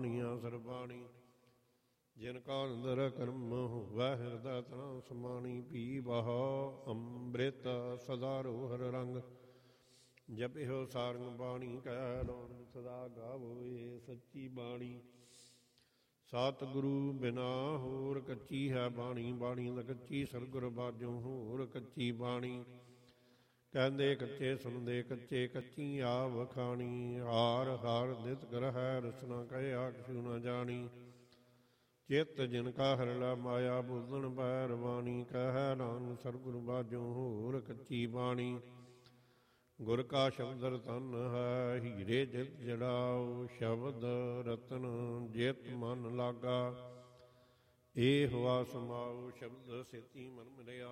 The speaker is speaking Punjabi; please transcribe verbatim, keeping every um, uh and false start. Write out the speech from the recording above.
ਬਾਣੀਆਂ ਸਰਬਾਣੀ। ਜਿਨ ਕਾ ਅੰਦਰ ਕਰਮ ਹੋਵੈ ਹਿਰਦੈ ਤਨਾ ਸਮਾਣੀ। ਪੀ ਬਹੋ ਅੰਮ੍ਰਿਤ ਸਦਾ ਰੋ ਹਰ ਰੰਗ। ਜਪਿਓ ਸਾਰੰਗ ਬਾਣੀ ਕੈ ਰੋਣ ਸਦਾ ਗਾਵੋ ਸੱਚੀ ਬਾਣੀ। ਸਤਿਗੁਰੂ ਬਿਨਾ ਹੋਰ ਕੱਚੀ ਹੈ ਬਾਣੀ। ਬਾਣੀ ਦਾ ਕੱਚੀ ਸਤਿਗੁਰ ਬਾਝੋਂ ਹੋਰ ਕੱਚੀ ਬਾਣੀ। ਕਹਿੰਦੇ ਕੱਚੇ ਸੁਣਦੇ ਕੱਚੇ ਕੱਚੀ ਆ ਵਖਾਣੀ। ਹਾਰ ਹਾਰ ਨਿਤ ਗ੍ਰਹਿ ਰਸਨਾ ਕਹਿਆ ਕਿਛੂ ਨਾ ਜਾਣੀ। ਚਿੱਤ ਜਿਨ ਕਾ ਹਰਲਾ ਮਾਇਆ ਬੁੱਧਣ ਬੈਰਵਾਣੀ। ਕਹਿ ਨਾਨਕ ਸਤਿਗੁਰ ਬਾਝੋਂ ਹੋਰ ਕੱਚੀ ਬਾਣੀ। ਗੁਰ ਕਾ ਸ਼ਬਦ ਰਤਨ ਹੈ ਹੀਰੇ ਜਿਤ ਜੜਾਓ। ਸ਼ਬਦ ਰਤਨ ਜਿਤ ਮਨ ਲਾਗਾ। ਇਹ ਹੋਆ ਸਮਾਉ ਸ਼ਬਦ ਸੇਤੀ ਮਨ ਮਿਲਿਆ।